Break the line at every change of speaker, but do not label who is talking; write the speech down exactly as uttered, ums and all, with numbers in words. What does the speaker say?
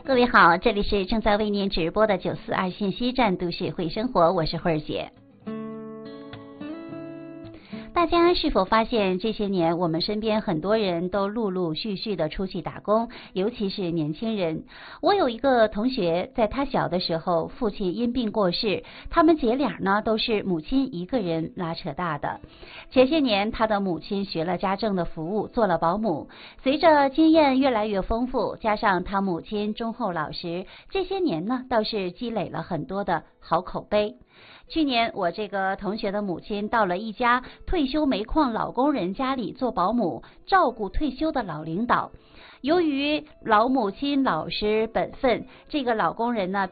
各位好，这里是正在为您直播的九四二信息站都市会生活，我是慧儿姐。大家是否发现这些年我们身边很多人都陆陆续续的出去打工，尤其是年轻人。我有一个同学，在他小的时候父亲因病过世，他们姐俩呢都是母亲一个人拉扯大的。前些年他的母亲学了家政的服务，做了保姆，随着经验越来越丰富，加上他母亲忠厚老实，这些年呢倒是积累了很多的好口碑。去年我这个同学的母亲到了一家退休煤矿老工人家里做保姆，照顾退休的老领导。由于老母亲老实本分，这个老工人呢